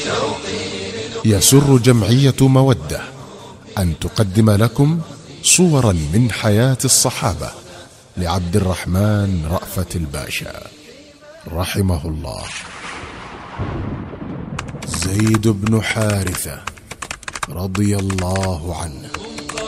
يسر جمعية مودة أن تقدم لكم صورا من حياة الصحابة لعبد الرحمن رأفت الباشا رحمه الله. زيد بن حارثة رضي الله عنه